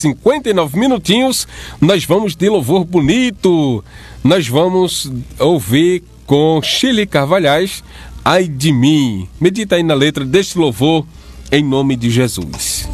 59 minutinhos, nós vamos de louvor bonito. Nós vamos ouvir com Chile Carvalhais, Ai de mim. Medita aí na letra deste louvor, em nome de Jesus.